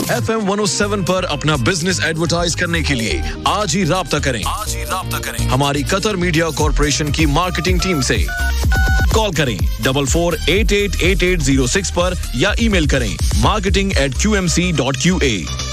FM 107 पर अपना business advertise करने के लिए आज ही राब्ता करें हमारी कतर मीडिया कॉर्पोरेशन की मार्केटिंग टीम से। कॉल करें 44888806 पर या ईमेल करें marketing@qmc.qa।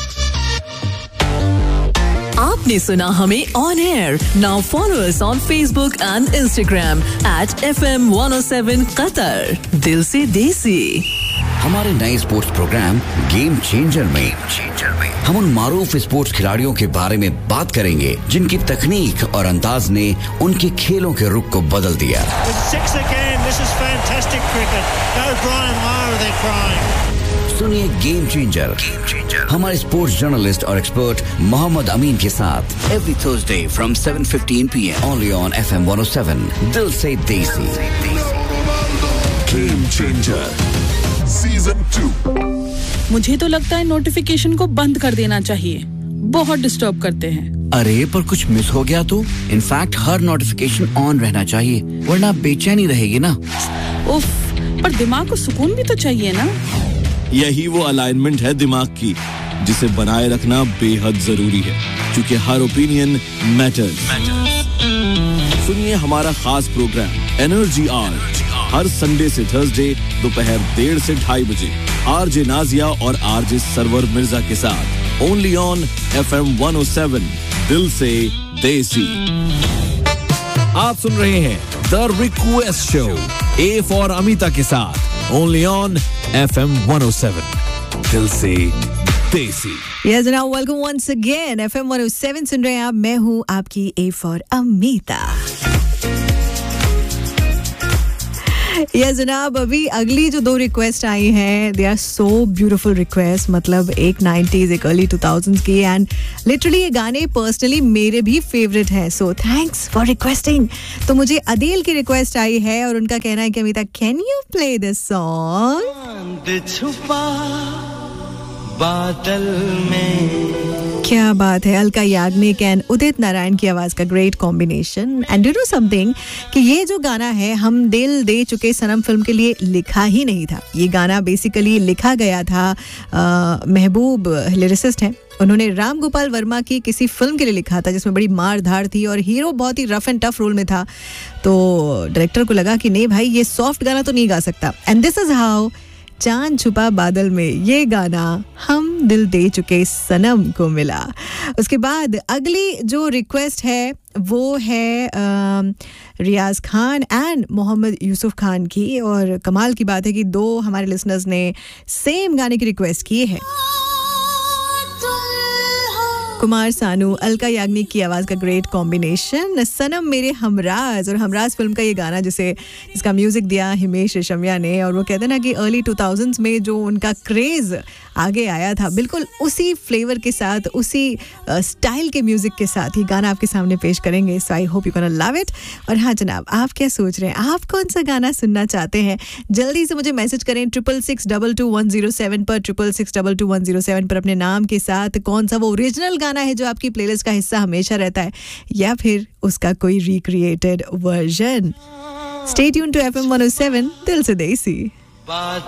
आपने सुना हमें on air. Now follow us on Facebook and Instagram @FM 107 Qatar. दिल से देसी। हमारे नए स्पोर्ट्स प्रोग्राम गेम चेंजर में हम उन मारूफ स्पोर्ट्स खिलाड़ियों के बारे में बात करेंगे जिनकी तकनीक और अंदाज ने उनके खेलों के रुख को बदल दिया। सुनिए गेम चेंजर हमारे स्पोर्ट्स जर्नलिस्ट और एक्सपर्ट मोहम्मद अमीन के साथ every Thursday from 7:15 PM only on FM 107 दिल से देसी। Game changer season 2। मुझे तो लगता है नोटिफिकेशन को बंद कर देना चाहिए, बहुत डिस्टर्ब करते हैं। अरे पर कुछ मिस हो गया तो? इनफैक्ट हर नोटिफिकेशन ऑन रहना चाहिए वरना बेचैनी रहेगी ना। उफ, पर दिमाग को सुकून भी तो चाहिए ना। यही वो अलाइनमेंट है दिमाग की जिसे बनाए रखना बेहद जरूरी है क्योंकि हर ओपिनियन मैटर्स। सुनिए हमारा खास programme energy our her Sunday से थर्सडे दोपहर 1:30 से 2:30 बजे आरजे नाजिया और आरजे सरवर मिर्जा के साथ ओनली ऑन FM 107 दिल से देसी। आप सुन रहे हैं the request show A for Amita के साथ ओनली ऑन FM 107 दिल से देसी। Yes, now welcome once again FM 107 सुन रहे हैं आप। मैं हूँ आपकी A फॉर अमिता। ये जनाब अभी अगली जो 2 रिक्वेस्ट आई हैं they are so beautiful request. मतलब एक 90s एक अर्ली 2000s की एंड लिटरली ये गाने पर्सनली मेरे भी फेवरेट हैं। So thanks for requesting. तो मुझे अदील की रिक्वेस्ट आई है और उनका कहना है कि Amita can you play this song. बादल में क्या बात है। अलका याग्निक एंड उदित नारायण की आवाज का great combination. And you know something कि ये जो गाना है हम दिल दे चुके सनम फिल्म के लिए लिखा ही नहीं था। ये गाना बेसिकली लिखा गया था महबूब लिरिसिस्ट हैं, उन्होंने राम गोपाल वर्मा की किसी फिल्म के लिए लिखा था जिसमें बड़ी मार धाड़ थी और हीरो बहुत ही रफ एंड टफ रोल में था। तो डायरेक्टर को लगा कि नहीं भाई ये सॉफ्ट गाना तो नहीं गा सकता। एंड दिस इज हाउ चांद छुपा बादल में ये गाना हम दिल दे चुके सनम को मिला। उसके बाद अगली जो रिक्वेस्ट है वो है रियाज खान एंड मोहम्मद यूसुफ खान की। और कमाल की बात है कि 2 हमारे लिसनर्स ने सेम गाने की रिक्वेस्ट की है। कुमार सानू अलका याग्निक की आवाज का ग्रेट कॉम्बिनेशन सनम मेरे हमराज। और हमराज फिल्म का ये गाना जिसका म्यूजिक दिया हिमेश रेशमिया ने। और वो कहते हैं ना कि अर्ली 2000s में जो उनका क्रेज आगे आया था बिल्कुल उसी फ्लेवर के साथ उसी स्टाइल के म्यूजिक के साथ ये गाना आपके सामने पेश करेंगे। सो I hope you gonna love it. और हाँ जनाब आप क्या सोच रहे हैं, आप कौन सा गाना सुनना चाहते हैं? जल्दी से मुझे मैसेज करें 66622107 पर 66622107 पर अपने नाम के साथ कौन सा वो ओरिजिनल गाना है जो आपकी प्लेलिस्ट का हिस्सा हमेशा रहता है या फिर उसका कोई recreated version. Stay tuned to FM 107 दिल से देसी।